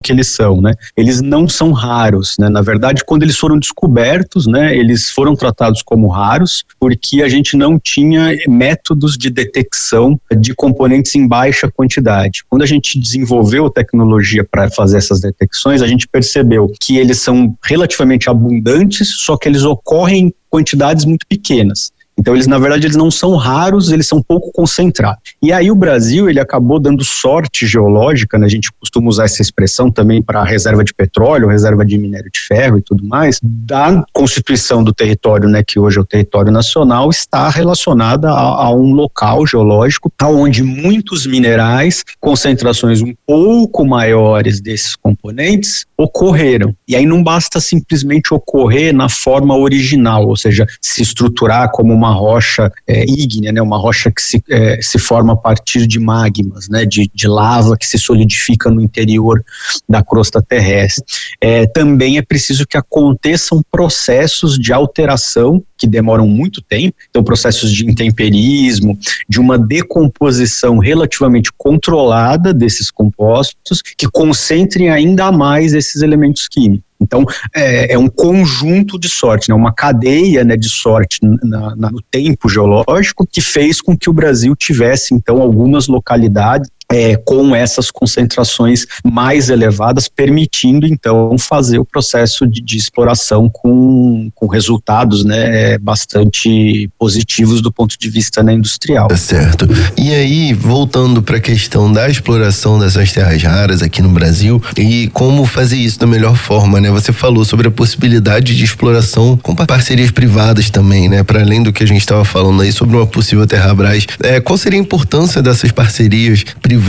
que eles são, né? Eles não são raros, né? Na verdade, quando eles foram descobertos, né, eles foram tratados como raros porque a gente não tinha métodos de detecção de componentes em baixa quantidade. Quando a gente desenvolveu tecnologia para fazer essas detecções, a gente percebeu que eles são relativamente abundantes, só que eles ocorrem em quantidades muito pequenas. Então, na verdade, eles não são raros, eles são pouco concentrados. E aí o Brasil, ele acabou dando sorte geológica, né? A gente costuma usar essa expressão também para reserva de petróleo, reserva de minério de ferro e tudo mais, da constituição do território, né, que hoje é o território nacional, está relacionada a um local geológico onde muitos minerais, concentrações um pouco maiores desses componentes, ocorreram. E aí não basta simplesmente ocorrer na forma original, ou seja, se estruturar como uma rocha ígnea, né, uma rocha que se forma a partir de magmas, né, de lava que se solidifica no interior da crosta terrestre. Também é preciso que aconteçam processos de alteração que demoram muito tempo, então processos de intemperismo, de uma decomposição relativamente controlada desses compostos que concentrem ainda mais esses elementos químicos. Então, é um conjunto de sorte, né? Uma cadeia, né, de sorte no tempo geológico que fez com que o Brasil tivesse, então, algumas localidades com essas concentrações mais elevadas, permitindo então fazer o processo de exploração com resultados, né, bastante positivos do ponto de vista, né, industrial. Certo. E aí, voltando para a questão da exploração dessas terras raras aqui no Brasil e como fazer isso da melhor forma, né? Você falou sobre a possibilidade de exploração com parcerias privadas também, né? Para além do que a gente estava falando aí sobre uma possível Terrabras, qual seria a importância dessas parcerias privadas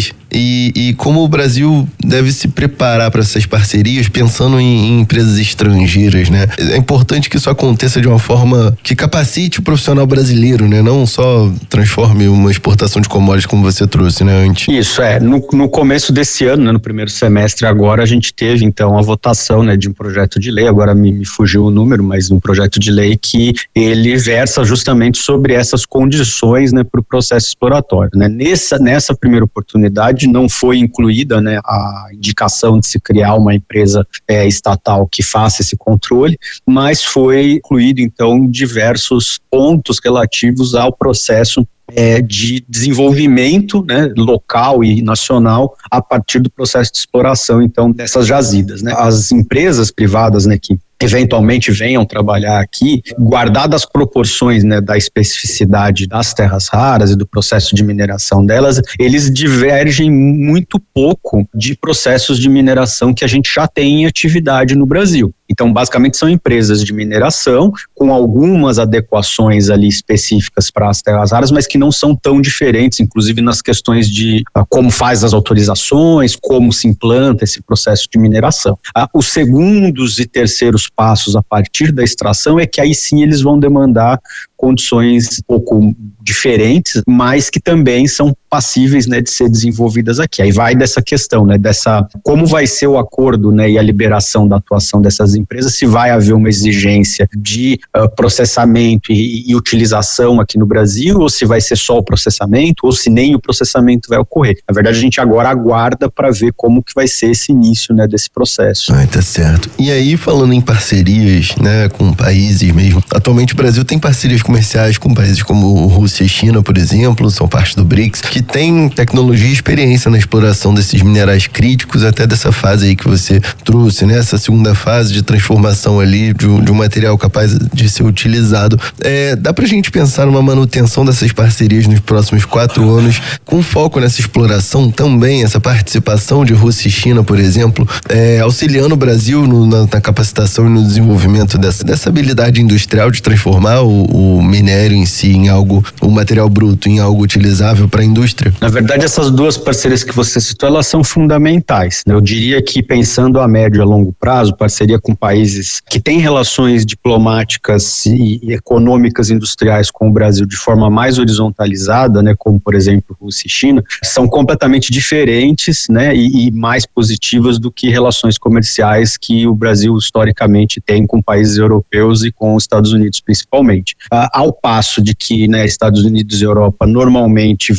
e como o Brasil deve se preparar para essas parcerias pensando em empresas estrangeiras, né? É importante que isso aconteça de uma forma que capacite o profissional brasileiro, né? Não só transforme uma exportação de commodities como você trouxe, né, antes. Isso, no começo desse ano, né, no primeiro semestre agora, a gente teve então a votação, né, de um projeto de lei, agora me fugiu o número, mas um projeto de lei que ele versa justamente sobre essas condições, né, para o processo exploratório, né? Nessa primeira oportunidade não foi incluída, né, a indicação de se criar uma empresa estatal que faça esse controle, mas foi incluído então diversos pontos relativos ao processo de desenvolvimento, né, local e nacional a partir do processo de exploração então dessas jazidas, né? As empresas privadas, né, que eventualmente venham trabalhar aqui, guardadas as proporções, né, da especificidade das terras raras e do processo de mineração delas, eles divergem muito pouco de processos de mineração que a gente já tem em atividade no Brasil. Então, basicamente, são empresas de mineração com algumas adequações ali específicas para as terras raras, mas que não são tão diferentes, inclusive nas questões de como faz as autorizações, como se implanta esse processo de mineração. Os segundos e terceiros passos a partir da extração é que aí sim eles vão demandar condições um pouco diferentes, mas que também são passíveis, né, de ser desenvolvidas aqui. Aí vai dessa questão, né, como vai ser o acordo, né, e a liberação da atuação dessas empresas, se vai haver uma exigência de processamento e utilização aqui no Brasil, ou se vai ser só o processamento, ou se nem o processamento vai ocorrer. Na verdade, a gente agora aguarda para ver como que vai ser esse início, né, desse processo. Tá certo. E aí, falando em parcerias, né, com países mesmo, atualmente o Brasil tem parcerias comerciais com países como Rússia e China, por exemplo, são parte do BRICS, que tem tecnologia e experiência na exploração desses minerais críticos, até dessa fase aí que você trouxe, né? Essa segunda fase de transformação ali de um material capaz de ser utilizado. Dá pra gente pensar numa manutenção dessas parcerias nos próximos 4 anos, com foco nessa exploração também, essa participação de Rússia e China, por exemplo, auxiliando o Brasil na capacitação e no desenvolvimento dessa habilidade industrial de transformar o minério em si em algo, o material bruto em algo utilizável para a indústria? Na verdade, essas duas parcerias que você citou, elas são fundamentais, né? Eu diria que, pensando a médio e a longo prazo, parceria com países que têm relações diplomáticas e econômicas industriais com o Brasil de forma mais horizontalizada, né, como por exemplo Rússia e China, são completamente diferentes, né, e mais positivas do que relações comerciais que o Brasil historicamente tem com países europeus e com os Estados Unidos principalmente. Ao passo de que, né, Estados Unidos e Europa normalmente têm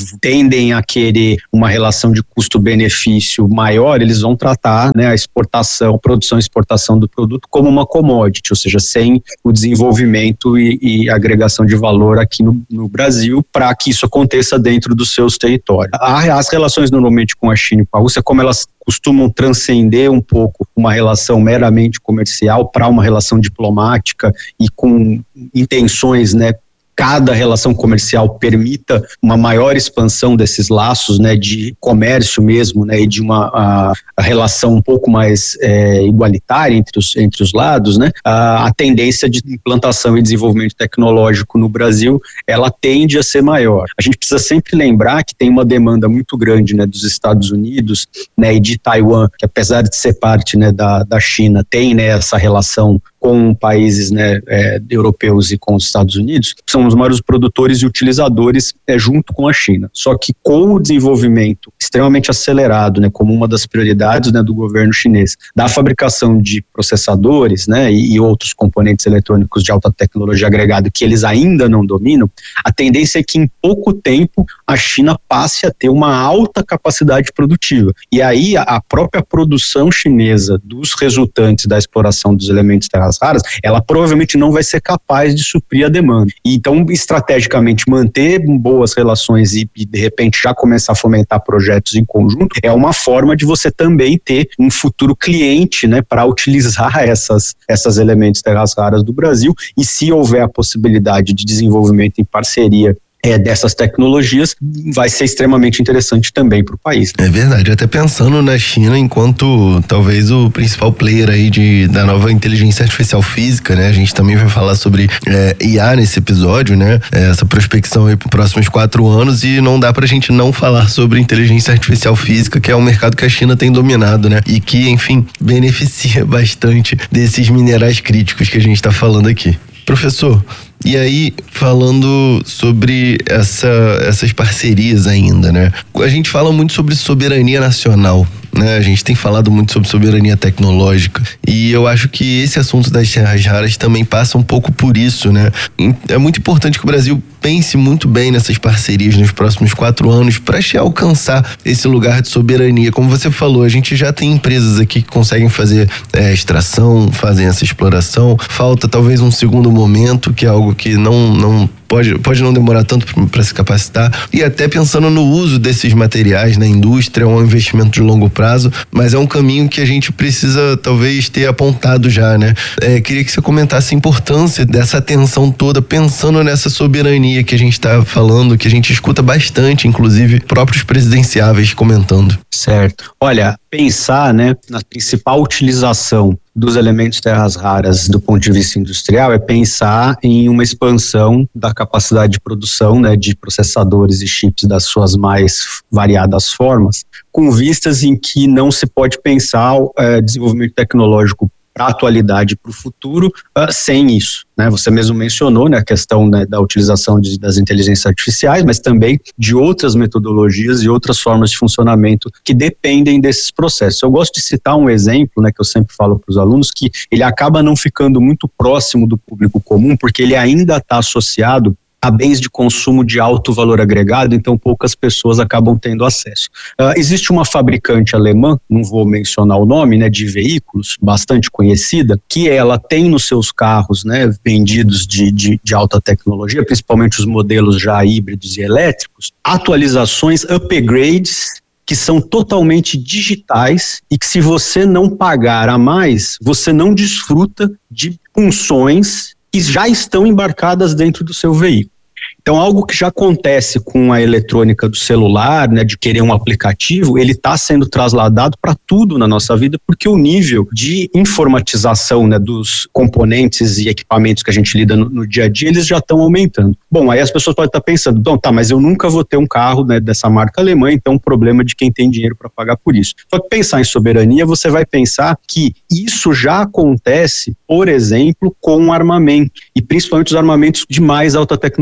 tendem a querer uma relação de custo-benefício maior, eles vão tratar, né, a exportação, produção e exportação do produto como uma commodity, ou seja, sem o desenvolvimento e agregação de valor aqui no Brasil, para que isso aconteça dentro dos seus territórios. As relações normalmente com a China e com a Rússia, como elas costumam transcender um pouco uma relação meramente comercial para uma relação diplomática e com intenções, né, cada relação comercial permita uma maior expansão desses laços, né, de comércio mesmo, né, e de uma relação um pouco mais igualitária entre os lados, né, a tendência de implantação e desenvolvimento tecnológico no Brasil, ela tende a ser maior. A gente precisa sempre lembrar que tem uma demanda muito grande, né, dos Estados Unidos, né, e de Taiwan, que apesar de ser parte, né, da China, tem, né, essa relação com países, né, europeus e com os Estados Unidos, são os maiores produtores e utilizadores junto com a China. Só que com o desenvolvimento extremamente acelerado, né, como uma das prioridades, né, do governo chinês, da fabricação de processadores, né, e outros componentes eletrônicos de alta tecnologia agregada que eles ainda não dominam, a tendência é que em pouco tempo a China passe a ter uma alta capacidade produtiva. E aí a própria produção chinesa dos resultantes da exploração dos elementos terras raras, ela provavelmente não vai ser capaz de suprir a demanda. E então, estrategicamente, manter boas relações e de repente já começar a fomentar projetos em conjunto é uma forma de você também ter um futuro cliente, né, para utilizar essas elementos terras raras do Brasil, e se houver a possibilidade de desenvolvimento em parceria dessas tecnologias, vai ser extremamente interessante também para o país. É verdade, até pensando na China enquanto talvez o principal player aí da nova inteligência artificial física, né? A gente também vai falar sobre IA nesse episódio, né? Essa prospecção aí para os próximos 4 anos, e não dá pra gente não falar sobre inteligência artificial física, que é um mercado que a China tem dominado, né? E que, enfim, beneficia bastante desses minerais críticos que a gente está falando aqui. Professor, e aí, falando sobre essas parcerias ainda, né? A gente fala muito sobre soberania nacional, né? A gente tem falado muito sobre soberania tecnológica, e eu acho que esse assunto das terras raras também passa um pouco por isso, né? É muito importante que o Brasil pense muito bem nessas parcerias nos próximos 4 anos para alcançar esse lugar de soberania. Como você falou, a gente já tem empresas aqui que conseguem fazer extração, fazem essa exploração. Falta talvez um segundo momento, que é algo que não pode não demorar tanto para se capacitar, e até pensando no uso desses materiais na indústria, é um investimento de longo prazo, mas é um caminho que a gente precisa talvez ter apontado já, né? Queria que você comentasse a importância dessa atenção toda, pensando nessa soberania que a gente está falando, que a gente escuta bastante, inclusive próprios presidenciáveis comentando. Certo. Olha, pensar, né, na principal utilização dos elementos terras raras do ponto de vista industrial é pensar em uma expansão da capacidade de produção, né, de processadores e chips das suas mais variadas formas, com vistas em que não se pode pensar desenvolvimento tecnológico para a atualidade e para o futuro sem isso, né? Você mesmo mencionou, né, a questão, né, da utilização das inteligências artificiais, mas também de outras metodologias e outras formas de funcionamento que dependem desses processos. Eu gosto de citar um exemplo, né, que eu sempre falo para os alunos, que ele acaba não ficando muito próximo do público comum, porque ele ainda está associado a bens de consumo de alto valor agregado, então poucas pessoas acabam tendo acesso. Existe uma fabricante alemã, não vou mencionar o nome, né, de veículos, bastante conhecida, que ela tem nos seus carros, né, vendidos de alta tecnologia, principalmente os modelos já híbridos e elétricos, atualizações, upgrades, que são totalmente digitais e que, se você não pagar a mais, você não desfruta de funções que já estão embarcadas dentro do seu veículo. Então, algo que já acontece com a eletrônica do celular, né, de querer um aplicativo, ele está sendo trasladado para tudo na nossa vida, porque o nível de informatização, né, dos componentes e equipamentos que a gente lida no dia a dia, eles já estão aumentando. Bom, aí as pessoas podem estar pensando, bom, tá, mas eu nunca vou ter um carro, né, dessa marca alemã, então o problema de quem tem dinheiro para pagar por isso. Só que pensar em soberania, você vai pensar que isso já acontece, por exemplo, com o armamento, e principalmente os armamentos de mais alta tecnologia.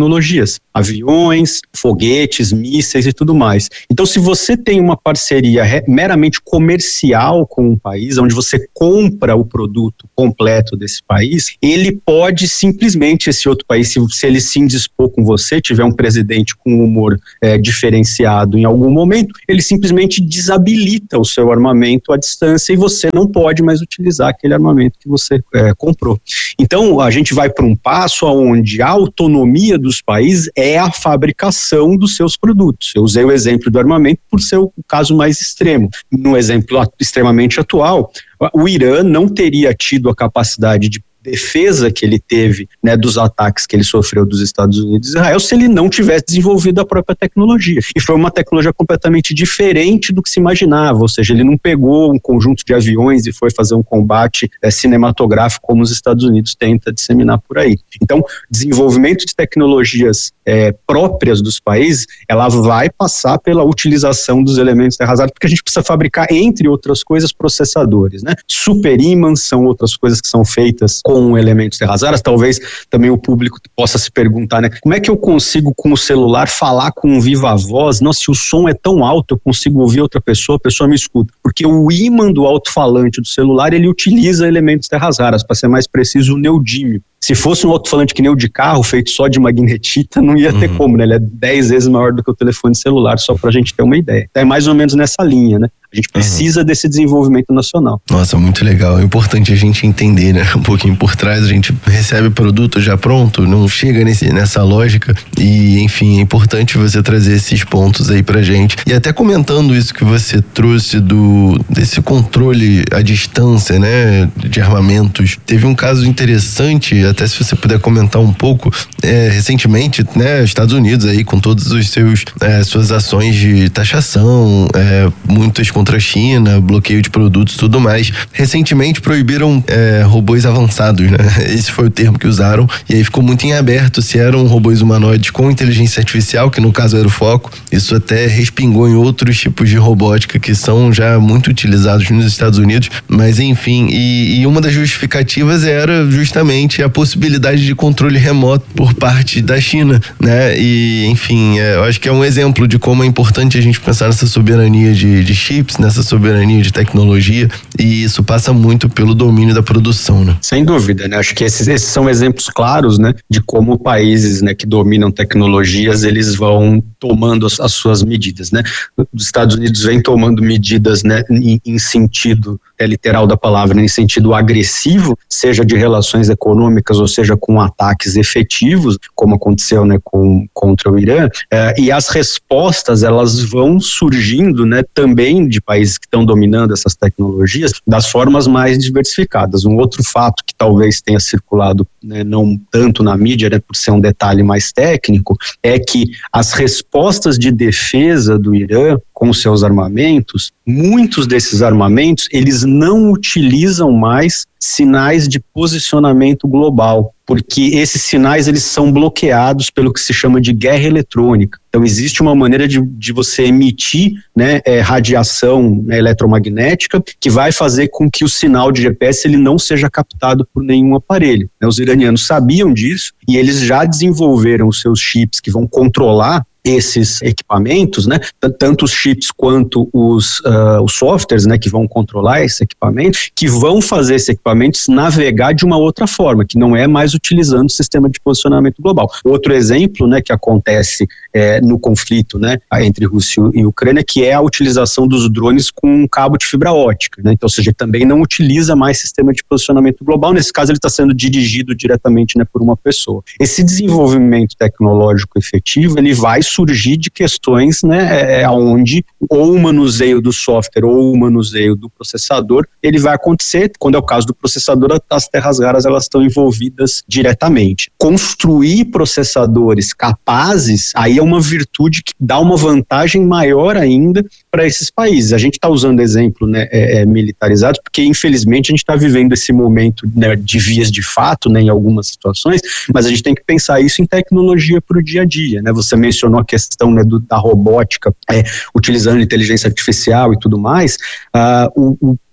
tecnologias, aviões, foguetes, mísseis e tudo mais. Então, se você tem uma parceria meramente comercial com um país, onde você compra o produto completo desse país, ele pode simplesmente, esse outro país, se ele se indispor com você, tiver um presidente com um humor diferenciado em algum momento, ele simplesmente desabilita o seu armamento à distância e você não pode mais utilizar aquele armamento que você comprou. Então, a gente vai para um passo onde a autonomia dos países é a fabricação dos seus produtos. Eu usei o exemplo do armamento por ser o caso mais extremo. No exemplo extremamente atual, o Irã não teria tido a capacidade de defesa que ele teve, né, dos ataques que ele sofreu dos Estados Unidos e Israel, se ele não tivesse desenvolvido a própria tecnologia. E foi uma tecnologia completamente diferente do que se imaginava, ou seja, ele não pegou um conjunto de aviões e foi fazer um combate cinematográfico como os Estados Unidos tenta disseminar por aí. Então, desenvolvimento de tecnologias próprias dos países, ela vai passar pela utilização dos elementos terra-raros, porque a gente precisa fabricar, entre outras coisas, processadores, né? Superímãs são outras coisas que são feitas com elementos terra-raros. Talvez também o público possa se perguntar, né? Como é que eu consigo com o celular falar com viva voz? Nossa, se o som é tão alto, eu consigo ouvir outra pessoa, a pessoa me escuta. Porque o ímã do alto-falante do celular, ele utiliza elementos terra-raros, para ser mais preciso, o neodímio. Se fosse um alto-falante que nem o de carro, feito só de magnetita, não ia ter como, né? Ele é 10 vezes maior do que o telefone celular, só pra gente ter uma ideia. É mais ou menos nessa linha, né? A gente precisa desse desenvolvimento nacional. Nossa, muito legal. É importante a gente entender, né? Um pouquinho por trás, a gente recebe produto já pronto, não chega nessa lógica e, enfim, é importante você trazer esses pontos aí pra gente. E até comentando isso que você trouxe desse controle à distância, né? De armamentos. Teve um caso interessante, até se você puder comentar um pouco, recentemente, né? Estados Unidos aí com todos os suas ações de taxação, muitas contra a China, bloqueio de produtos e tudo mais. Recentemente proibiram robôs avançados, né? Esse foi o termo que usaram, e aí ficou muito em aberto se eram robôs humanoides com inteligência artificial, que no caso era o foco. Isso até respingou em outros tipos de robótica que são já muito utilizados nos Estados Unidos, mas enfim, e uma das justificativas era justamente a possibilidade de controle remoto por parte da China, né? E enfim, eu acho que é um exemplo de como é importante a gente pensar nessa soberania de chips, nessa soberania de tecnologia, e isso passa muito pelo domínio da produção, né? Sem dúvida, né? Acho que esses são exemplos claros, né, de como países, né, que dominam tecnologias, eles vão tomando as suas medidas, né? Os Estados Unidos vêm tomando medidas, né, em sentido literal da palavra, em sentido agressivo, seja de relações econômicas ou seja com ataques efetivos, como aconteceu, né, contra o Irã, e as respostas, elas vão surgindo, né, também de países que estão dominando essas tecnologias das formas mais diversificadas. Um outro fato que talvez tenha circulado, né, não tanto na mídia, né, por ser um detalhe mais técnico, é que as respostas de defesa do Irã com seus armamentos, muitos desses armamentos, eles não utilizam mais sinais de posicionamento global, porque esses sinais, eles são bloqueados pelo que se chama de guerra eletrônica. Então existe uma maneira de você emitir, né, radiação, né, eletromagnética, que vai fazer com que o sinal de GPS ele não seja captado por nenhum aparelho. Os iranianos sabiam disso e eles já desenvolveram os seus chips que vão controlar esses equipamentos, né? Tanto os chips quanto os softwares, né, que vão controlar esse equipamento, que vão fazer esse equipamento navegar de uma outra forma, que não é mais utilizando o sistema de posicionamento global. Outro exemplo, né, que acontece no conflito, né, entre Rússia e Ucrânia, que é a utilização dos drones com um cabo de fibra ótica, né? Então, ou seja, também não utiliza mais sistema de posicionamento global. Nesse caso, ele está sendo dirigido diretamente, né, por uma pessoa. Esse desenvolvimento tecnológico efetivo, ele vai surgir de questões, né, onde ou o manuseio do software ou o manuseio do processador, ele vai acontecer. Quando é o caso do processador, as terras raras, elas estão envolvidas diretamente. Construir processadores capazes, aí é uma virtude que dá uma vantagem maior ainda para esses países. A gente está usando exemplo, né, militarizados, porque infelizmente a gente está vivendo esse momento, né, de vias de fato, né, em algumas situações, mas a gente tem que pensar isso em tecnologia para o dia a dia, né? Você mencionou a questão, né, da robótica, utilizando inteligência artificial e tudo mais.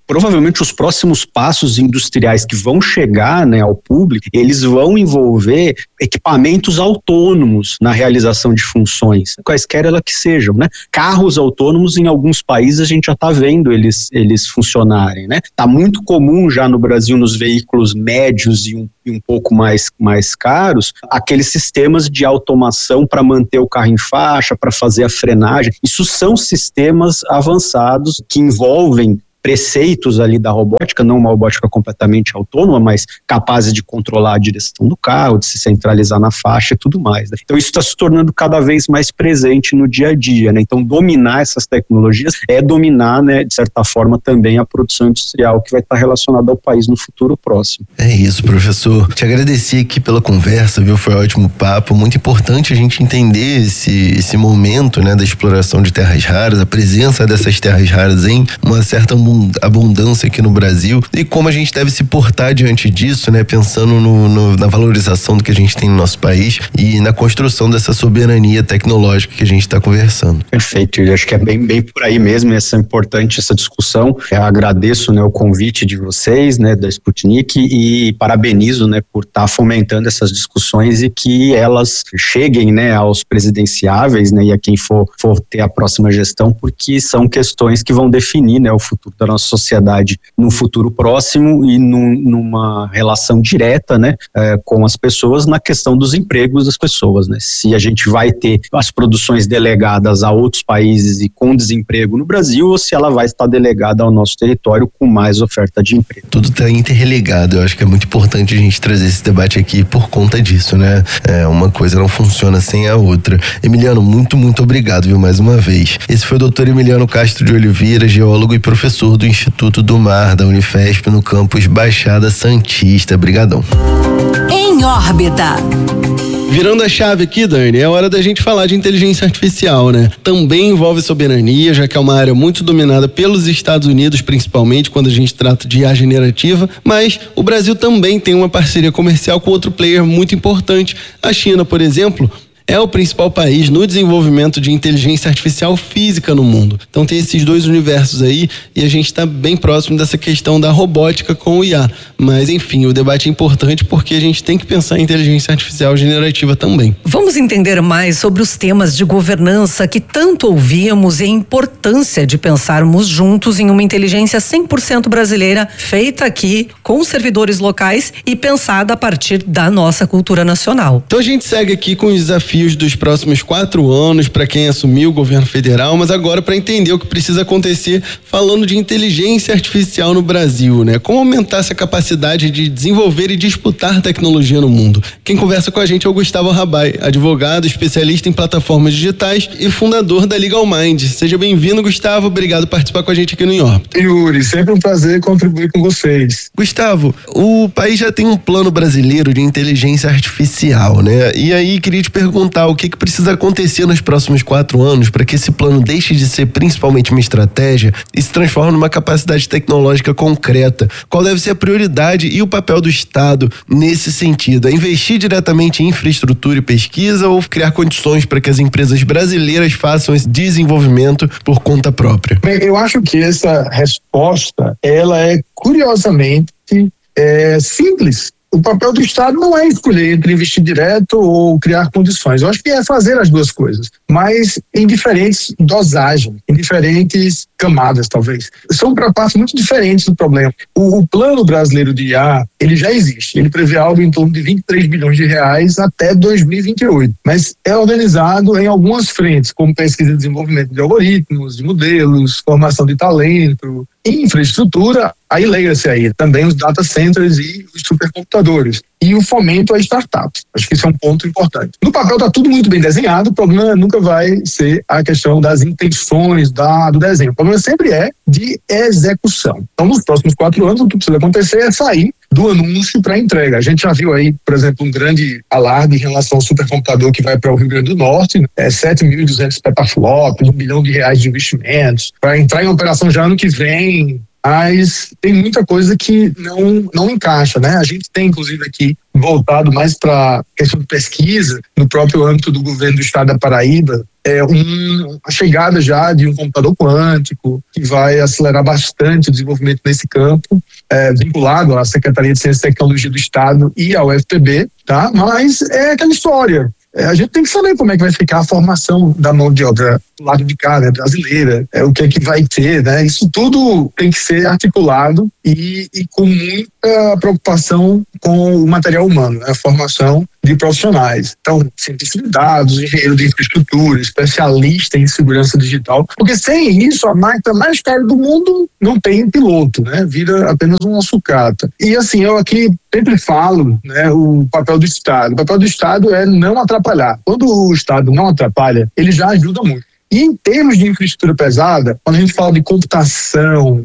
provavelmente os próximos passos industriais que vão chegar, né, ao público, eles vão envolver equipamentos autônomos na realização de funções, quaisquer elas que sejam, né? Carros autônomos, em alguns países a gente já está vendo eles funcionarem, né? Está muito comum já no Brasil, nos veículos médios e um pouco mais caros, aqueles sistemas de automação para manter o carro em faixa, para fazer a frenagem. Isso são sistemas avançados que envolvem preceitos ali da robótica, não uma robótica completamente autônoma, mas capazes de controlar a direção do carro, de se centralizar na faixa e tudo mais, né? Então isso está se tornando cada vez mais presente no dia a dia, né? Então dominar essas tecnologias é dominar, né, de certa forma também a produção industrial que vai estar relacionada ao país no futuro próximo. É isso, professor. Te agradecer aqui pela conversa, viu? Foi um ótimo papo, muito importante a gente entender esse momento, né, da exploração de terras raras, a presença dessas terras raras em uma certa abundância aqui no Brasil e como a gente deve se portar diante disso, né? Pensando na valorização do que a gente tem no nosso país e na construção dessa soberania tecnológica que a gente está conversando. Perfeito, eu acho que é bem por aí mesmo, essa é importante essa discussão. Eu agradeço, né, o convite de vocês, né, da Sputnik, e parabenizo, né, por estar fomentando essas discussões e que elas cheguem, né, aos presidenciáveis, né, e a quem for ter a próxima gestão, porque são questões que vão definir, né, o futuro da nossa sociedade no futuro próximo e numa relação direta, né, com as pessoas, na questão dos empregos das pessoas, né? Se a gente vai ter as produções delegadas a outros países e com desemprego no Brasil, ou se ela vai estar delegada ao nosso território com mais oferta de emprego. Tudo está interreligado. Eu acho que é muito importante a gente trazer esse debate aqui por conta disso, né? Uma coisa não funciona sem a outra. Emiliano, muito obrigado, viu, mais uma vez. Esse foi o Dr. Emiliano Castro de Oliveira, geólogo e professor do Instituto do Mar da Unifesp no campus Baixada Santista. Brigadão. Em órbita. Virando a chave aqui, Dani, é hora da gente falar de inteligência artificial, né? Também envolve soberania, já que é uma área muito dominada pelos Estados Unidos, principalmente quando a gente trata de IA generativa, mas o Brasil também tem uma parceria comercial com outro player muito importante. A China, por exemplo, é o principal país no desenvolvimento de inteligência artificial física no mundo. Então tem esses dois universos aí e a gente está bem próximo dessa questão da robótica com o IA. Mas enfim, o debate é importante porque a gente tem que pensar em inteligência artificial generativa também. Vamos entender mais sobre os temas de governança que tanto ouvíamos e a importância de pensarmos juntos em uma inteligência 100% brasileira, feita aqui com servidores locais e pensada a partir da nossa cultura nacional. Então a gente segue aqui com os desafios dos próximos 4 anos para quem assumiu o governo federal, mas agora para entender o que precisa acontecer falando de inteligência artificial no Brasil, né? Como aumentar essa capacidade de desenvolver e disputar tecnologia no mundo. Quem conversa com a gente é o Gustavo Rabai, advogado, especialista em plataformas digitais e fundador da Legal Mind. Seja bem-vindo, Gustavo. Obrigado por participar com a gente aqui no Órbita. Yuri, sempre um prazer contribuir com vocês. Gustavo, o país já tem um plano brasileiro de inteligência artificial, né? E aí queria te perguntar o que precisa acontecer nos próximos 4 anos para que esse plano deixe de ser principalmente uma estratégia e se transforme numa capacidade tecnológica concreta. Qual deve ser a prioridade e o papel do Estado nesse sentido? É investir diretamente em infraestrutura e pesquisa ou criar condições para que as empresas brasileiras façam esse desenvolvimento por conta própria? Bem, eu acho que essa resposta, ela é curiosamente simples. O papel do Estado não é escolher entre investir direto ou criar condições. Eu acho que é fazer as duas coisas, mas em diferentes dosagens, em diferentes camadas, talvez. São para partes muito diferentes do problema. O Plano Brasileiro de IA, ele já existe. Ele prevê algo em torno de 23 bilhões de reais até 2028. Mas é organizado em algumas frentes, como pesquisa e desenvolvimento de algoritmos, de modelos, formação de talento, infraestrutura, aí leia-se aí também os data centers e os supercomputadores. E o fomento a startups. Acho que isso é um ponto importante. No papel está tudo muito bem desenhado, o problema nunca vai ser a questão das intenções do desenho. O problema sempre é de execução. Então, nos próximos 4 anos, o que precisa acontecer é sair do anúncio para a entrega. A gente já viu aí, por exemplo, um grande alarde em relação ao supercomputador que vai para o Rio Grande do Norte, 7.200 petaflops, R$1 bilhão de investimentos, para entrar em operação já ano que vem. Mas tem muita coisa que não encaixa, né? A gente tem, inclusive, aqui voltado mais para questão de pesquisa, no próprio âmbito do governo do estado da Paraíba, a chegada já de um computador quântico que vai acelerar bastante o desenvolvimento nesse campo, vinculado à Secretaria de Ciência e Tecnologia do Estado e ao UFPB, tá? Mas é aquela história. A gente tem que saber como é que vai ficar a formação da mão de obra do lado de cá, né, brasileira, o que é que vai ter, né? Isso tudo tem que ser articulado e com muita preocupação com o material humano, né, a formação de profissionais. Então, cientista de dados, engenheiro de infraestrutura, especialista em segurança digital, porque sem isso a máquina mais cara do mundo não tem piloto, né? Vira apenas uma sucata. E assim, eu aqui sempre falo, né, o papel do Estado. O papel do Estado é não atrapalhar. Quando o Estado não atrapalha, ele já ajuda muito. E em termos de infraestrutura pesada, quando a gente fala de computação,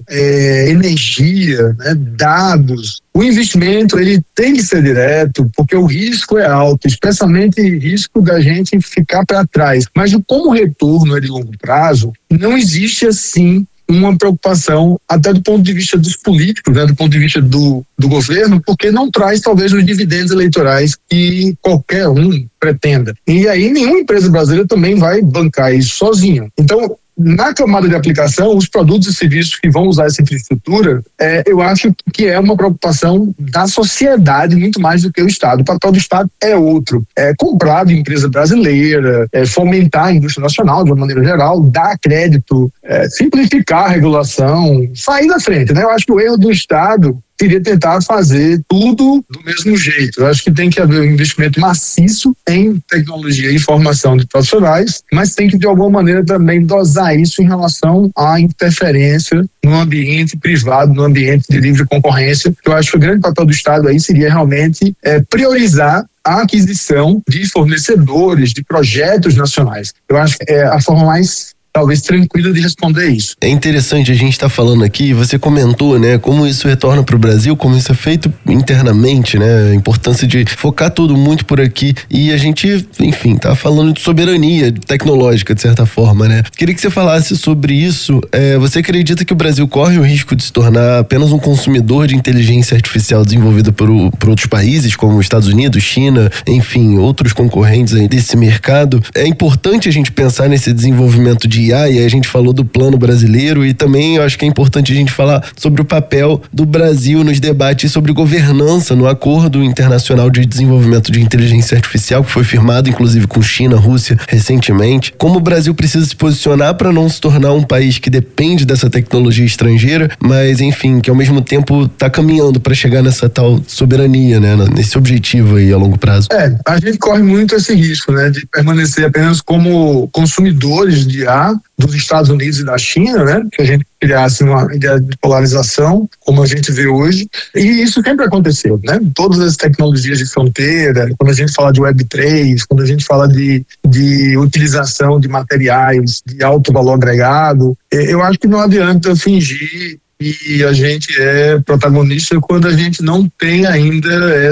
energia, né, dados, o investimento ele tem que ser direto, porque o risco é alto, especialmente o risco da gente ficar para trás. Mas como o retorno é de longo prazo, não existe assim uma preocupação até do ponto de vista dos políticos, né, do ponto de vista do governo, porque não traz talvez os dividendos eleitorais que qualquer um pretenda. E aí nenhuma empresa brasileira também vai bancar isso sozinha. Então, na camada de aplicação, os produtos e serviços que vão usar essa infraestrutura, eu acho que é uma preocupação da sociedade muito mais do que o Estado. O papel do Estado é outro. Comprar de empresa brasileira, fomentar a indústria nacional de uma maneira geral, dar crédito, simplificar a regulação, sair da frente, né? Eu acho que o erro do Estado seria tentar fazer tudo do mesmo jeito. Eu acho que tem que haver um investimento maciço em tecnologia e formação de profissionais, mas tem que de alguma maneira também dosar isso em relação à interferência no ambiente privado, no ambiente de livre concorrência. Eu acho que o grande papel do Estado aí seria realmente priorizar a aquisição de fornecedores, de projetos nacionais. Eu acho que é a forma mais talvez tranquila de responder isso. É interessante a gente estar falando aqui, você comentou, né, como isso retorna para o Brasil, como isso é feito internamente, né, a importância de focar tudo muito por aqui, e a gente, enfim, tá falando de soberania tecnológica, de certa forma, né. Queria que você falasse sobre isso. Você acredita que o Brasil corre o risco de se tornar apenas um consumidor de inteligência artificial desenvolvida por outros países, como os Estados Unidos, China, enfim, outros concorrentes aí desse mercado? É importante a gente pensar nesse desenvolvimento de IA, e aí a gente falou do plano brasileiro, e também eu acho que é importante a gente falar sobre o papel do Brasil nos debates sobre governança no Acordo Internacional de Desenvolvimento de Inteligência Artificial, que foi firmado inclusive com China, Rússia, recentemente. Como o Brasil precisa se posicionar para não se tornar um país que depende dessa tecnologia estrangeira, mas enfim, que ao mesmo tempo está caminhando para chegar nessa tal soberania, né, nesse objetivo aí a longo prazo. A gente corre muito esse risco, né, de permanecer apenas como consumidores de IA dos Estados Unidos e da China, né? Que a gente criasse uma ideia de polarização, como a gente vê hoje, e isso sempre aconteceu, né? Todas as tecnologias de fronteira, quando a gente fala de Web3, quando a gente fala de utilização de materiais de alto valor agregado, eu acho que não adianta fingir e a gente é protagonista quando a gente não tem ainda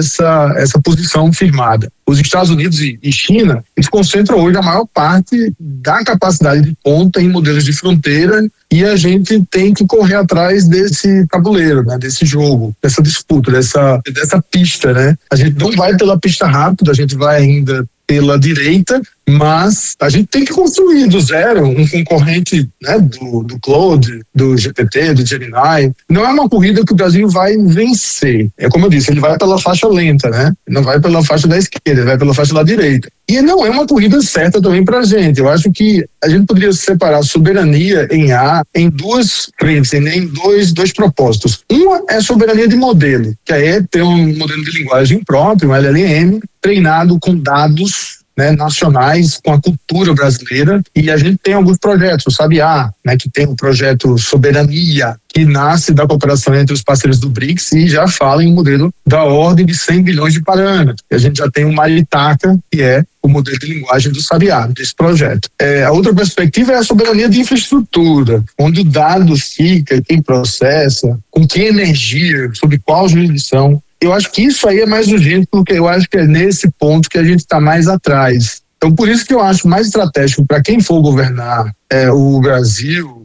essa posição firmada. Os Estados Unidos e China, eles concentram hoje a maior parte da capacidade de ponta em modelos de fronteira, e a gente tem que correr atrás desse tabuleiro, né, desse jogo, dessa disputa, dessa pista, né? A gente não vai pela pista rápida, a gente vai ainda pela direita, mas a gente tem que construir do zero um concorrente, né, do Claude, do GPT, do Gemini. Não é uma corrida que o Brasil vai vencer. É como eu disse, ele vai pela faixa lenta, né? Não vai pela faixa da esquerda, ele vai pela faixa da direita. E não é uma corrida certa também pra gente. Eu acho que a gente poderia separar a soberania em A em duas frentes, em dois propósitos. Uma é a soberania de modelo, que aí é ter um modelo de linguagem próprio, um LLM, treinado com dados, né, nacionais, com a cultura brasileira, e a gente tem alguns projetos, o Sabiá, né, que tem o projeto Soberania, que nasce da cooperação entre os parceiros do BRICS e já fala em um modelo da ordem de 100 bilhões de parâmetros. E a gente já tem o Maritaca, que é o modelo de linguagem do Sabiá, desse projeto. A outra perspectiva é a soberania de infraestrutura, onde o dado fica, quem processa, com que energia, sob qual jurisdição. Eu acho que isso aí é mais urgente, porque eu acho que é nesse ponto que a gente está mais atrás. Então, por isso que eu acho mais estratégico para quem for governar o Brasil,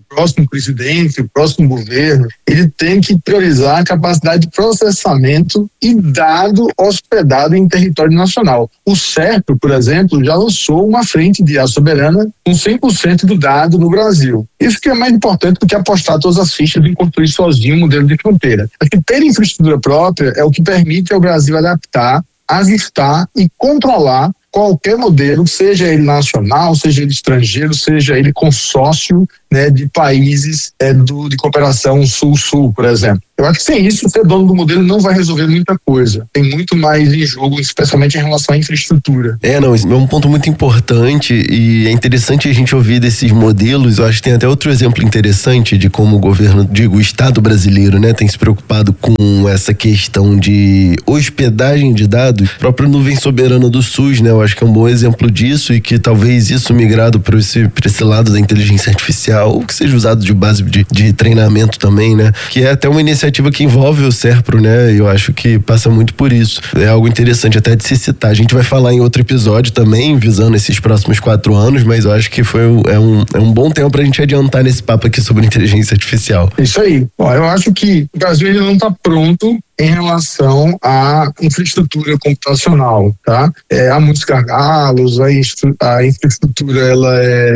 próximo presidente, o próximo governo, ele tem que priorizar a capacidade de processamento e dado hospedado em território nacional. O CERPRO, por exemplo, já lançou uma frente de IA soberana com 100% do dado no Brasil. Isso que é mais importante do que apostar todas as fichas em construir sozinho um modelo de fronteira. Acho que ter infraestrutura própria é o que permite ao Brasil adaptar, ajustar e controlar qualquer modelo, seja ele nacional, seja ele estrangeiro, seja ele consórcio, né, de países de cooperação sul-sul, por exemplo. Eu acho que sem isso, ser dono do modelo não vai resolver muita coisa. Tem muito mais em jogo, especialmente em relação à infraestrutura. Isso é um ponto muito importante e é interessante a gente ouvir desses modelos. Eu acho que tem até outro exemplo interessante de como o governo, o Estado brasileiro, né, tem se preocupado com essa questão de hospedagem de dados. A própria nuvem soberana do SUS, né, eu acho que é um bom exemplo disso e que talvez isso migrado para esse lado da inteligência artificial, ou que seja usado de base de treinamento também, né, que é até uma iniciativa que envolve o CERPRO, né? Eu acho que passa muito por isso. É algo interessante até de se citar. A gente vai falar em outro episódio também, visando esses próximos 4 anos, mas eu acho que é um bom tempo pra gente adiantar nesse papo aqui sobre inteligência artificial. Isso aí. Bom, eu acho que o Brasil ainda não está pronto em relação à infraestrutura computacional, tá? Há muitos gargalos, a infraestrutura ela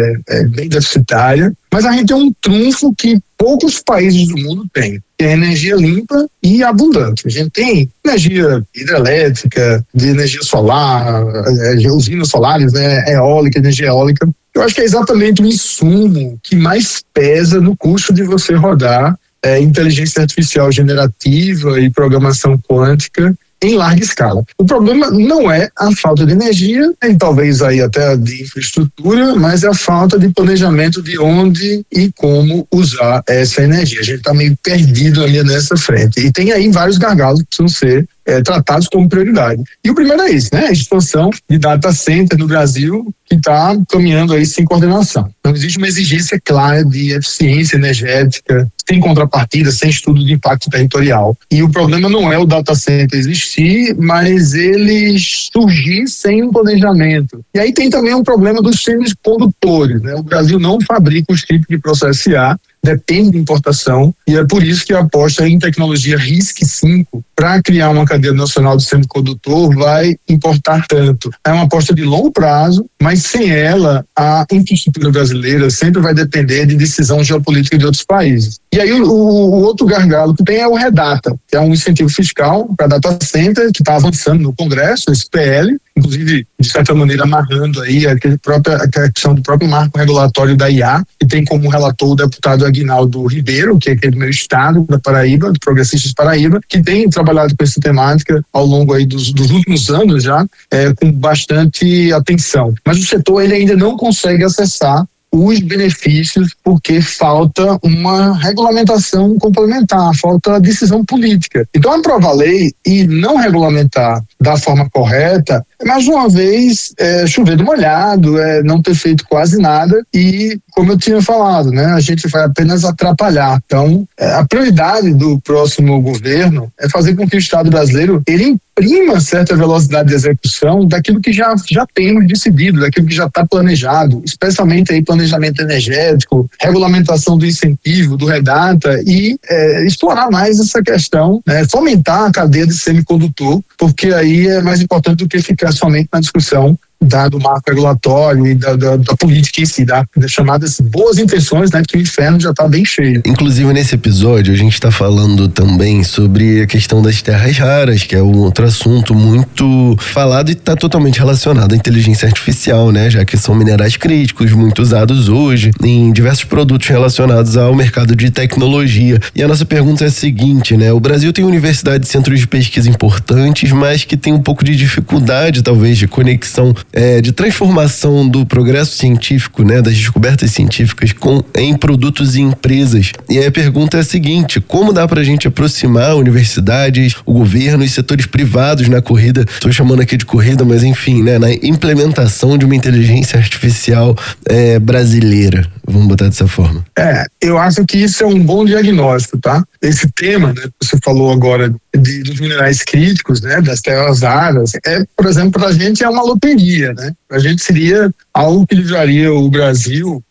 é bem deficitária, mas a gente tem um trunfo que poucos países do mundo têm, que é energia limpa e abundante. A gente tem energia hidrelétrica, de energia solar, usinas solares, né, energia eólica. Eu acho que é exatamente o insumo que mais pesa no custo de você rodar inteligência artificial generativa e programação quântica em larga escala. O problema não é a falta de energia, nem talvez aí até de infraestrutura, mas é a falta de planejamento de onde e como usar essa energia. A gente está meio perdido ali nessa frente. E tem aí vários gargalos que precisam ser tratados como prioridade. E o primeiro é esse, né? A expansão de data center no Brasil, que está caminhando aí sem coordenação. Não existe uma exigência clara de eficiência energética, sem contrapartida, sem estudo de impacto territorial. E o problema não é o data center existir, mas ele surgir sem um planejamento. E aí tem também um problema dos semicondutores, né? O Brasil não fabrica os tipos de processo IA, depende de importação, e é por isso que a aposta em tecnologia RISC-V para criar uma cadeia nacional de semicondutor vai importar tanto. É uma aposta de longo prazo, mas sem ela a infraestrutura brasileira sempre vai depender de decisão geopolítica de outros países. E aí o outro gargalo que tem é o REDATA, que é um incentivo fiscal para data center que está avançando no Congresso, esse PL, inclusive de certa maneira amarrando aí a questão do próprio marco regulatório da IA, que tem como relator o deputado Aguinaldo Ribeiro, que é aquele do meu estado, da Paraíba, do Progressistas Paraíba, que tem trabalhado com essa temática ao longo aí dos últimos anos já, com bastante atenção. Mas o setor ele ainda não consegue acessar os benefícios porque falta uma regulamentação complementar, falta decisão política. Então, aprovar a lei e não regulamentar da forma correta, mais uma vez, chover do molhado, não ter feito quase nada e, como eu tinha falado, né, a gente vai apenas atrapalhar. Então, a prioridade do próximo governo é fazer com que o Estado brasileiro ele imprima certa velocidade de execução daquilo que já temos decidido, daquilo que já está planejado, especialmente aí planejamento energético, regulamentação do incentivo, do REDATA e explorar mais essa questão, né, fomentar a cadeia de semicondutor, porque aí é mais importante do que ficar somente na discussão do marco regulatório e da política em si, das chamadas boas intenções, né, que o inferno já está bem cheio. Inclusive nesse episódio a gente está falando também sobre a questão das terras raras, que é um outro assunto muito falado e está totalmente relacionado à inteligência artificial, né, já que são minerais críticos, muito usados hoje em diversos produtos relacionados ao mercado de tecnologia. E a nossa pergunta é a seguinte, né, o Brasil tem universidades e centros de pesquisa importantes, mas que tem um pouco de dificuldade, talvez, de conexão de transformação do progresso científico, né, das descobertas científicas em produtos e empresas. E aí a pergunta é a seguinte: como dá pra gente aproximar universidades, o governo e setores privados na corrida, estou chamando aqui de corrida, mas enfim, né, na implementação de uma inteligência artificial brasileira? Vamos botar dessa forma. Eu acho que isso é um bom diagnóstico, tá? Esse tema, né, que você falou agora dos minerais críticos, né, das terras raras, por exemplo, para a gente é uma loteria, né? Para a gente seria algo que livraria o Brasil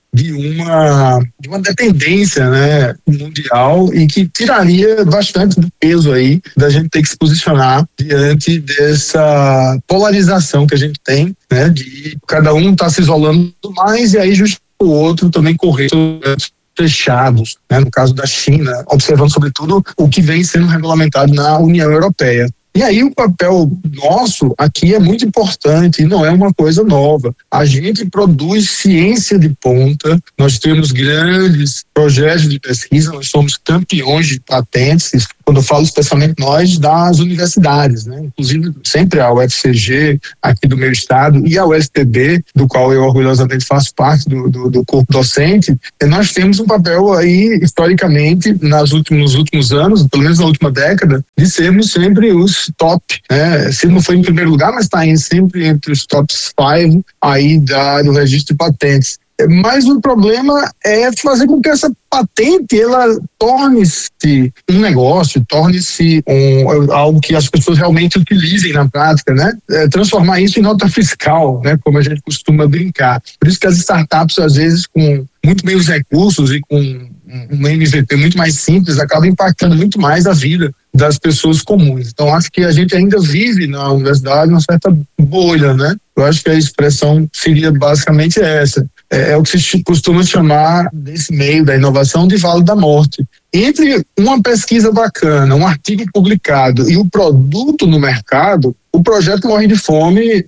de uma dependência, né, mundial, e que tiraria bastante do peso aí da gente ter que se posicionar diante dessa polarização que a gente tem, né, de cada um tá se isolando mais e aí justo o outro também correr fechados, né, no caso da China, observando sobretudo o que vem sendo regulamentado na União Europeia. E aí o papel nosso aqui é muito importante e não é uma coisa nova. A gente produz ciência de ponta, nós temos grandes projetos de pesquisa, nós somos campeões de patentes, quando eu falo especialmente nós, das universidades, né? Inclusive sempre a UFCG aqui do meu estado e a UFPB, do qual eu orgulhosamente faço parte do corpo docente, nós temos um papel aí, historicamente, nos últimos anos, pelo menos na última década, de sermos sempre os top, né? Se não foi em primeiro lugar, mas está sempre entre os top 5 aí do registro de patentes. Mas o problema é fazer com que essa patente ela torne-se um negócio, torne-se algo que as pessoas realmente utilizem na prática, né? Transformar isso em nota fiscal, né? Como a gente costuma brincar. Por isso que as startups, às vezes, com muito menos recursos e com um MVP muito mais simples, acabam impactando muito mais a vida das pessoas comuns. Então, acho que a gente ainda vive na universidade uma certa bolha, né? Eu acho que a expressão seria basicamente essa. É o que se costuma chamar, desse meio da inovação, de vale da morte. Entre uma pesquisa bacana, um artigo publicado e o produto no mercado, o projeto morre de fome,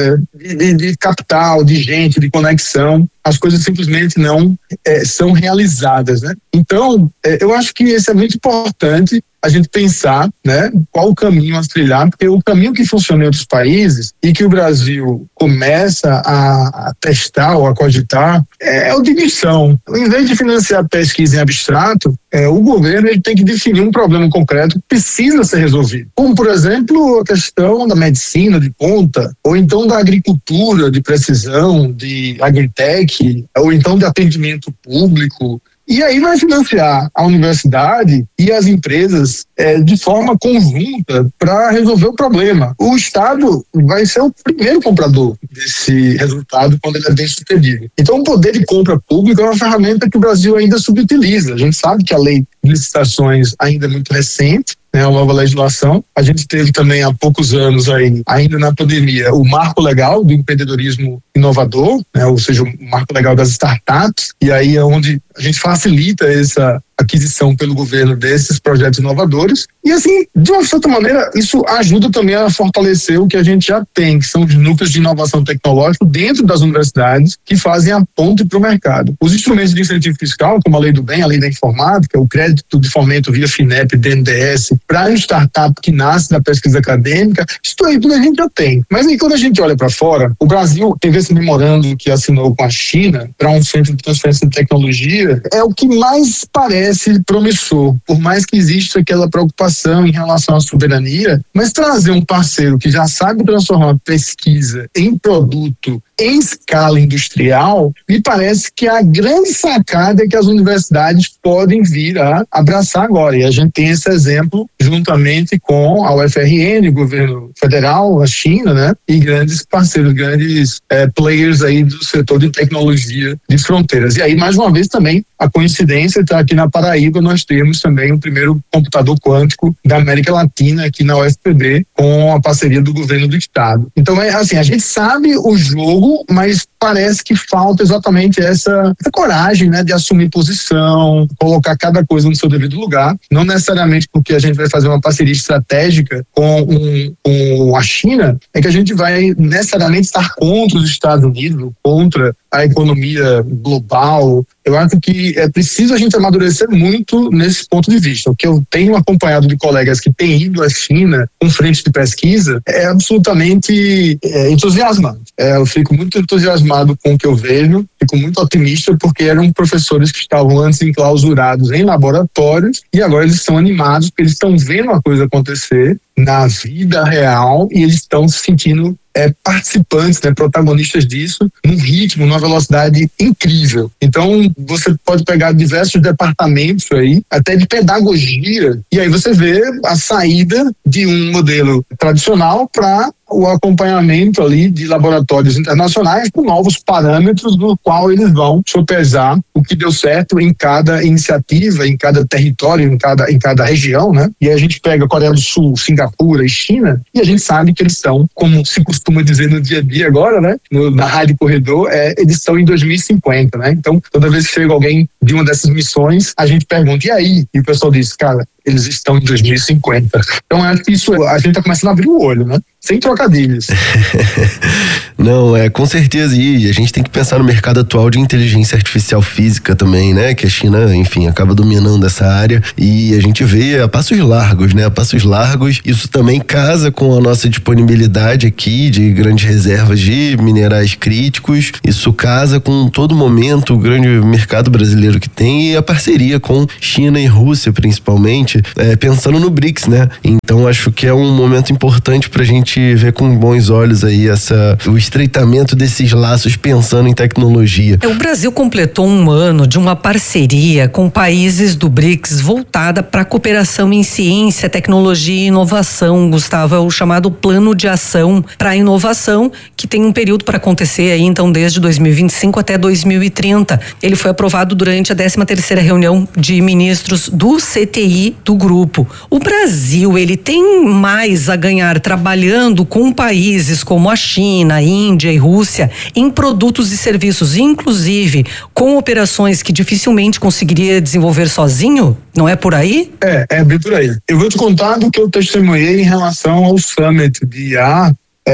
de capital, de gente, de conexão. As coisas simplesmente não são realizadas, né? Então, eu acho que isso é muito importante, a gente pensar, né, qual o caminho a trilhar, porque o caminho que funciona em outros países e que o Brasil começa a testar ou a cogitar é o de missão. Em vez de financiar pesquisa em abstrato, o governo ele tem que definir um problema concreto que precisa ser resolvido. Como, por exemplo, a questão da medicina de ponta, ou então da agricultura de precisão, de agritech, ou então de atendimento público. E aí vai financiar a universidade e as empresas de forma conjunta para resolver o problema. O Estado vai ser o primeiro comprador desse resultado quando ele é bem sucedido. Então, o poder de compra pública é uma ferramenta que o Brasil ainda subutiliza. A gente sabe que a lei de licitações ainda é muito recente, né, a nova legislação. A gente teve também há poucos anos aí, ainda na pandemia, o marco legal do empreendedorismo inovador, né, ou seja, o marco legal das startups, e aí é onde a gente facilita essa aquisição pelo governo desses projetos inovadores. E assim, de uma certa maneira, isso ajuda também a fortalecer o que a gente já tem, que são os núcleos de inovação tecnológica dentro das universidades que fazem a ponte para o mercado. Os instrumentos de incentivo fiscal, como a Lei do Bem, a Lei da Informática, o crédito de fomento via FINEP, BNDES, para a startup que nasce da pesquisa acadêmica, isso aí tudo a gente já tem. Mas aí quando a gente olha para fora, o Brasil teve esse memorando que assinou com a China para um centro de transferência de tecnologia, é o que mais parece promissor, por mais que exista aquela preocupação em relação à soberania, mas trazer um parceiro que já sabe transformar pesquisa em produto em escala industrial, me parece que a grande sacada é que as universidades podem vir a abraçar agora. E a gente tem esse exemplo juntamente com a UFRN, o governo federal, a China, né? E grandes parceiros, grandes players aí do setor de tecnologia de fronteiras. E aí, mais uma vez, também a coincidência está aqui na Paraíba, nós temos também o primeiro computador quântico da América Latina aqui na UFPB, com a parceria do governo do estado. Então, assim, a gente sabe o jogo, mas parece que falta exatamente essa coragem, né, de assumir posição, colocar cada coisa no seu devido lugar, não necessariamente porque a gente vai fazer uma parceria estratégica com a China, é que a gente vai necessariamente estar contra os Estados Unidos, contra a economia global. Eu acho que é preciso a gente amadurecer muito nesse ponto de vista. O que eu tenho acompanhado de colegas que têm ido à China com frente de pesquisa é absolutamente entusiasmante. Eu fico muito entusiasmado com o que eu vejo, fico muito otimista porque eram professores que estavam antes enclausurados em laboratórios e agora eles estão animados porque eles estão vendo a coisa acontecer na vida real e eles estão se sentindo participantes, né, protagonistas disso, num ritmo, numa velocidade incrível. Então, você pode pegar diversos departamentos aí, até de pedagogia, e aí você vê a saída de um modelo tradicional para o acompanhamento ali de laboratórios internacionais com novos parâmetros no qual eles vão sopesar o que deu certo em cada iniciativa, em cada território, em cada região, né? E aí a gente pega Coreia do Sul, Singapura e China, e a gente sabe que eles estão, como se costuma dizer no dia a dia agora, né? Na Rádio Corredor, eles estão em 2050, né? Então, toda vez que chega alguém de uma dessas missões, a gente pergunta, e aí? E o pessoal diz, cara, eles estão em 2050. Então, acho que isso, a gente está começando a abrir o olho, né? Sem trocadilhos. Não, com certeza. E a gente tem que pensar no mercado atual de inteligência artificial física também, né? Que a China, enfim, acaba dominando essa área. E a gente vê a passos largos, né? A passos largos. Isso também casa com a nossa disponibilidade aqui de grandes reservas de minerais críticos. Isso casa com todo momento o grande mercado brasileiro que tem e a parceria com China e Rússia, principalmente, pensando no BRICS, né? Então, acho que é um momento importante pra gente ver com bons olhos aí o estreitamento desses laços pensando em tecnologia. O Brasil completou um ano de uma parceria com países do BRICS voltada para a cooperação em ciência, tecnologia e inovação. Gustavo, é o chamado Plano de Ação para a Inovação, que tem um período para acontecer aí, então, desde 2025 até 2030. Ele foi aprovado durante a 13ª reunião de ministros do CTI do grupo. O Brasil, ele tem mais a ganhar trabalhando com países como a China, a Índia e Rússia em produtos e serviços, inclusive com operações que dificilmente conseguiria desenvolver sozinho? Não é por aí? É bem por aí. Eu vou te contar do que eu testemunhei em relação ao Summit de IA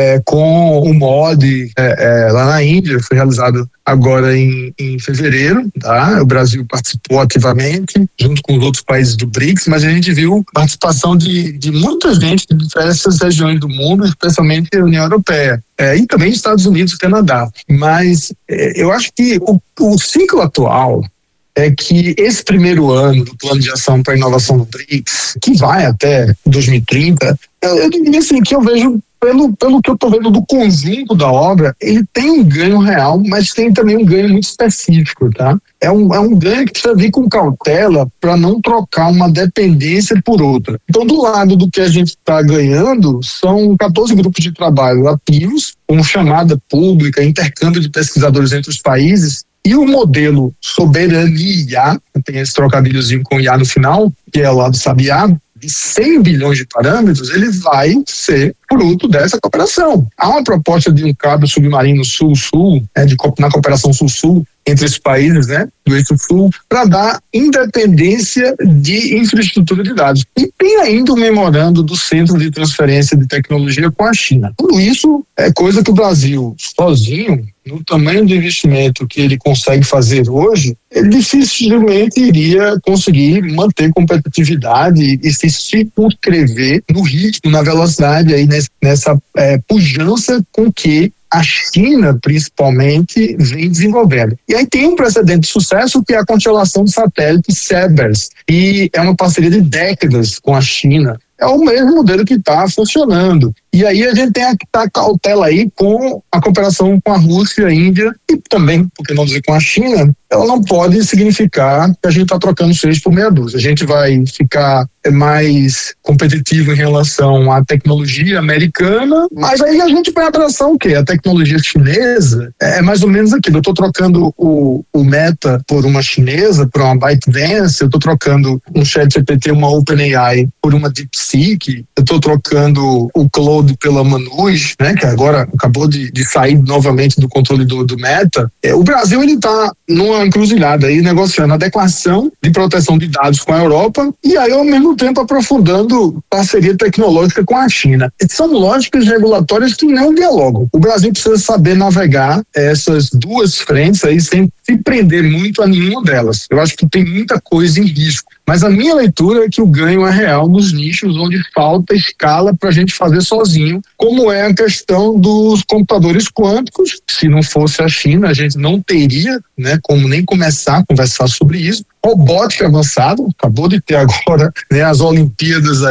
com o MOD lá na Índia. Foi realizado agora em fevereiro, tá? O Brasil participou ativamente, junto com os outros países do BRICS, mas a gente viu participação de muita gente de diversas regiões do mundo, especialmente a União Europeia, e também Estados Unidos e Canadá. Mas eu acho que o ciclo atual é que esse primeiro ano do Plano de Ação para a Inovação do BRICS, que vai até 2030, eu diria assim, que eu vejo pelo que eu estou vendo do conjunto da obra, ele tem um ganho real, mas tem também um ganho muito específico, tá? É um ganho que precisa vir com cautela para não trocar uma dependência por outra. Então, do lado do que a gente está ganhando, são 14 grupos de trabalho ativos, com chamada pública, intercâmbio de pesquisadores entre os países, e o modelo soberania, tem esse trocadilhozinho com IA no final, que é lá do Sabiá, de 100 bilhões de parâmetros, ele vai ser fruto dessa cooperação. Há uma proposta de um cabo submarino sul-sul, na cooperação sul-sul, entre esses países, né, do eixo sul, para dar independência de infraestrutura de dados. E tem ainda um memorando do Centro de Transferência de Tecnologia com a China. Tudo isso é coisa que o Brasil, sozinho, no tamanho de investimento que ele consegue fazer hoje, ele dificilmente iria conseguir manter competitividade e se circunscrever no ritmo, na velocidade, aí nessa pujança com que a China, principalmente, vem desenvolvendo. E aí tem um precedente de sucesso que é a constelação de satélites Cerberus, e é uma parceria de décadas com a China. É o mesmo modelo que está funcionando. E aí a gente tem que estar cautela aí com a cooperação com a Rússia, a Índia e também, por que não dizer, com a China. Ela não pode significar que a gente está trocando 6 por meia dúzia. A gente vai ficar mais competitivo em relação à tecnologia americana, mas aí a gente vai abraçar o quê? A tecnologia chinesa é mais ou menos aquilo. Eu estou trocando o Meta por uma chinesa, por uma ByteDance, eu estou trocando um ChatGPT, uma OpenAI por uma DeepSeek, eu estou trocando o Claude pela Manus, né, que agora acabou de sair novamente do controle do Meta. O Brasil, ele está numa encruzilhada aí, negociando a adequação de proteção de dados com a Europa e aí, ao mesmo tempo, aprofundando parceria tecnológica com a China. São lógicas regulatórias que não dialogam. O Brasil precisa saber navegar essas duas frentes aí sem se prender muito a nenhuma delas. Eu acho que tem muita coisa em risco. Mas a minha leitura é que o ganho é real nos nichos onde falta escala para a gente fazer sozinho, como é a questão dos computadores quânticos. Se não fosse a China, a gente não teria, né, como nem começar a conversar sobre isso. Robótica avançada, acabou de ter agora, né, as Olimpíadas aí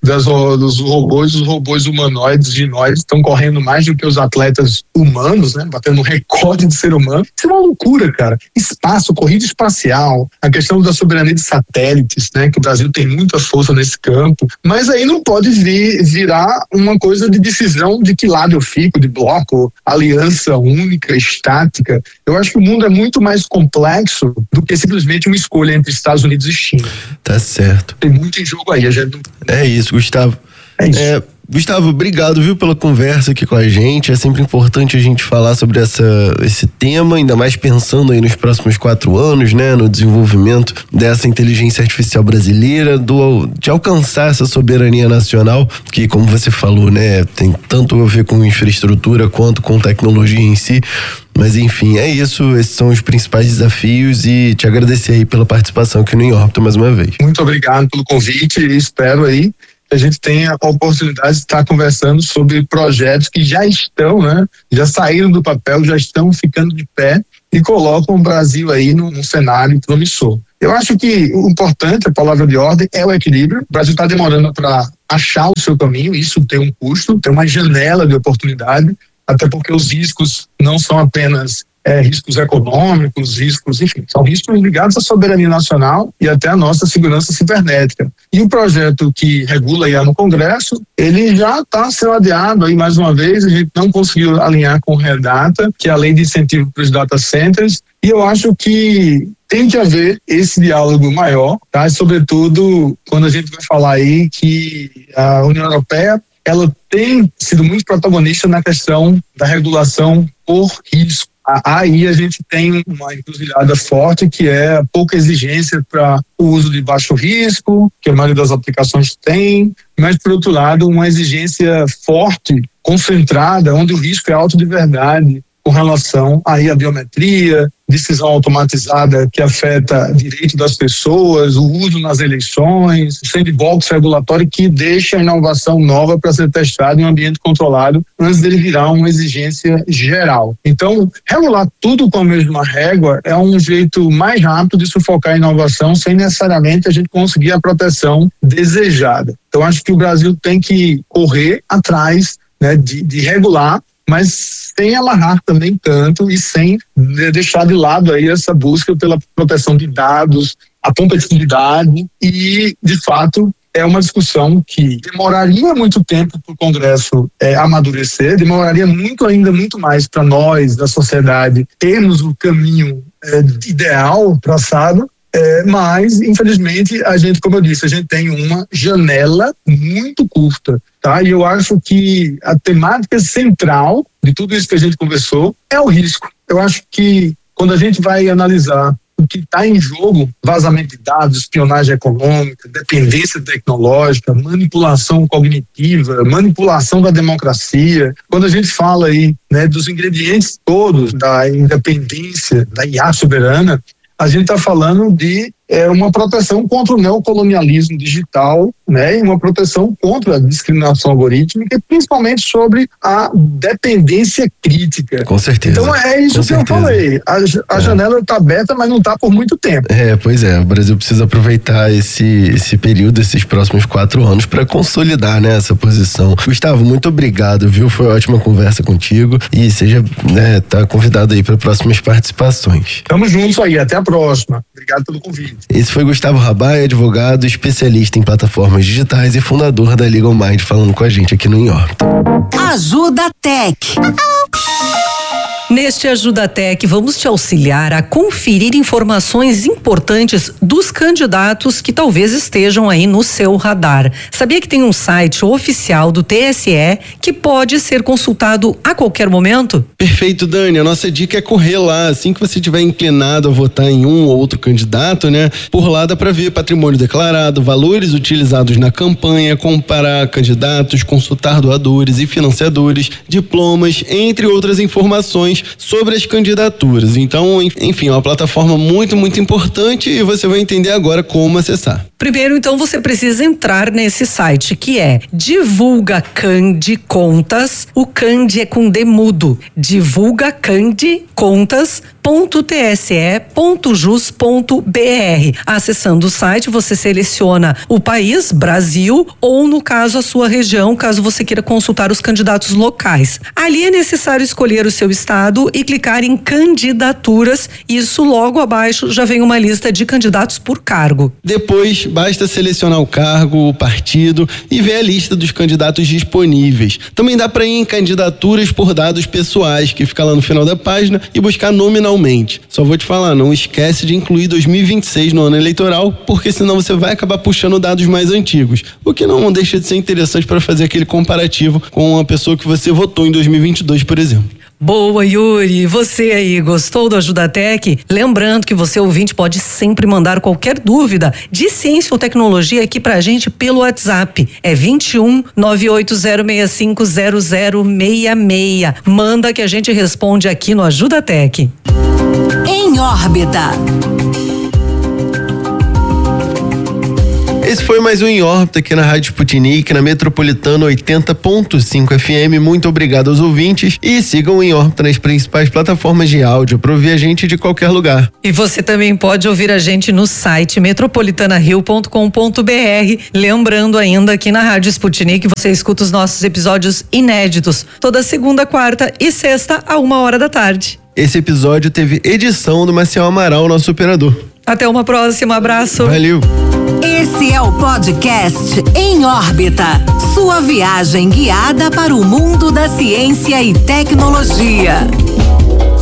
dos robôs, os robôs humanoides de nós estão correndo mais do que os atletas humanos, né? Batendo um recorde de ser humano. Isso é uma loucura, cara. Espaço, corrida espacial, a questão da soberania de satélites, né? Que o Brasil tem muita força nesse campo, mas aí não pode virar uma coisa de decisão de que lado eu fico, de bloco, aliança única, estática. Eu acho que o mundo é muito mais complexo do que simplesmente uma escolha entre Estados Unidos e China. Tá certo. Tem muito em jogo aí. É isso, Gustavo. É isso. Gustavo, obrigado, viu, pela conversa aqui com a gente. É sempre importante a gente falar sobre esse tema, ainda mais pensando aí nos próximos 4 anos, né, no desenvolvimento dessa inteligência artificial brasileira, de alcançar essa soberania nacional, que, como você falou, né, tem tanto a ver com infraestrutura quanto com tecnologia em si. Mas enfim, é isso, esses são os principais desafios e te agradecer aí pela participação aqui no Em Órbita mais uma vez. Muito obrigado pelo convite e espero aí que a gente tenha a oportunidade de estar conversando sobre projetos que já estão, né, já saíram do papel, já estão ficando de pé e colocam o Brasil aí num cenário promissor. Eu acho que o importante, a palavra de ordem, é o equilíbrio. O Brasil está demorando para achar o seu caminho, isso tem um custo, tem uma janela de oportunidade, até porque os riscos não são apenas riscos econômicos, riscos, enfim, são riscos ligados à soberania nacional e até à nossa segurança cibernética. E o projeto que regula IA no Congresso, ele já está sendo adiado aí mais uma vez, a gente não conseguiu alinhar com o Redata, que é a lei de incentivo para os data centers, e eu acho que tem que haver esse diálogo maior, tá? E sobretudo quando a gente vai falar aí que a União Europeia, ela tem sido muito protagonista na questão da regulação por risco. Aí a gente tem uma encruzilhada forte, que é a pouca exigência para o uso de baixo risco, que a maioria das aplicações tem, mas, por outro lado, uma exigência forte, concentrada, onde o risco é alto de verdade, com relação aí à biometria, decisão automatizada que afeta o direito das pessoas, o uso nas eleições, o sandbox regulatório que deixa a inovação nova para ser testada em um ambiente controlado antes dele virar uma exigência geral. Então, regular tudo com a mesma régua é um jeito mais rápido de sufocar a inovação sem necessariamente a gente conseguir a proteção desejada. Então, acho que o Brasil tem que correr atrás, né, de regular, mas sem amarrar também tanto e sem deixar de lado aí essa busca pela proteção de dados, a competitividade e, de fato, é uma discussão que demoraria muito tempo para o Congresso amadurecer, demoraria muito mais para nós, da sociedade, termos o caminho ideal traçado, mas, infelizmente, a gente, como eu disse, a gente tem uma janela muito curta, tá? E eu acho que a temática central de tudo isso que a gente conversou é o risco. Eu acho que quando a gente vai analisar o que está em jogo, vazamento de dados, espionagem econômica, dependência tecnológica, manipulação cognitiva, manipulação da democracia, quando a gente fala aí, né, dos ingredientes todos da independência, da IA soberana, a gente está falando de uma proteção contra o neocolonialismo digital, né, e uma proteção contra a discriminação algorítmica, principalmente sobre a dependência crítica. Com certeza. Então é isso que eu falei. A janela está aberta, mas não está por muito tempo. Pois é. O Brasil precisa aproveitar esse período, esses próximos 4 anos, para consolidar, né, essa posição. Gustavo, muito obrigado, viu? Foi uma ótima conversa contigo e seja, né, tá convidado aí para próximas participações. Tamo juntos aí. Até a próxima. Obrigado pelo convite. Esse foi Gustavo Rabai, advogado, especialista em plataformas digitais e fundador da Legal Mind, falando com a gente aqui no Em Órbita. Ajuda Tech. Neste Ajuda Tech, vamos te auxiliar a conferir informações importantes dos candidatos que talvez estejam aí no seu radar. Sabia que tem um site oficial do TSE que pode ser consultado a qualquer momento? Perfeito, Dani. A nossa dica é correr lá. Assim que você estiver inclinado a votar em um ou outro candidato, né? Por lá dá para ver patrimônio declarado, valores utilizados na campanha, comparar candidatos, consultar doadores e financiadores, diplomas, entre outras informações sobre as candidaturas. Então, enfim, é uma plataforma muito importante e você vai entender agora como acessar. Primeiro, então, você precisa entrar nesse site, que é Divulga Candi Contas. O Candi é com D mudo. Divulga Candi Contas.com.br. Acessando o site, você seleciona o país, Brasil, ou no caso a sua região, caso você queira consultar os candidatos locais. Ali é necessário escolher o seu estado e clicar em candidaturas. Isso logo abaixo já vem uma lista de candidatos por cargo. Depois, basta selecionar o cargo, o partido e ver a lista dos candidatos disponíveis. Também dá para ir em candidaturas por dados pessoais, que fica lá no final da página, e buscar nominalmente. Só vou te falar, não esquece de incluir 2026 no ano eleitoral, porque senão você vai acabar puxando dados mais antigos, o que não deixa de ser interessante para fazer aquele comparativo com a pessoa que você votou em 2022, por exemplo. Boa, Yuri. Você aí, gostou do Ajuda Tech? Lembrando que você, ouvinte, pode sempre mandar qualquer dúvida de ciência ou tecnologia aqui pra gente pelo WhatsApp. É 21 98065 0066. Manda que a gente responde aqui no Ajuda Tech. Em órbita. Esse foi mais um Em Órbita aqui na Rádio Sputnik, na Metropolitana 80.5 FM. Muito obrigado aos ouvintes e sigam o Em Órbita nas principais plataformas de áudio para ouvir a gente de qualquer lugar. E você também pode ouvir a gente no site metropolitanario.com.br. Lembrando ainda que na Rádio Sputnik você escuta os nossos episódios inéditos toda segunda, quarta e sexta a 1h da tarde. Esse episódio teve edição do Maciel Amaral, nosso operador. Até uma próxima, abraço. Valeu. Esse é o podcast Em Órbita, sua viagem guiada para o mundo da ciência e tecnologia.